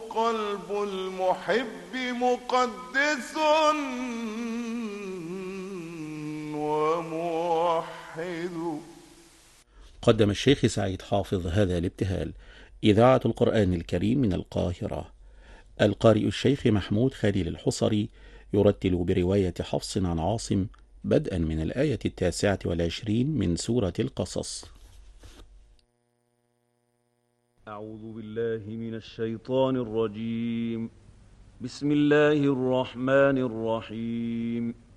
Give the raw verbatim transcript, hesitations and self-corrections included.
قلب المحب مقدس وموحد. قدم الشيخ سعيد حافظ هذا الابتهال. إذاعة القرآن الكريم من القاهرة. القارئ الشيخ محمود خليل الحصري يرتل برواية حفص عن عاصم بدءا من الآية التاسعة والعشرين من سورة القصص. أعوذ بالله من الشيطان الرجيم. بسم الله الرحمن الرحيم.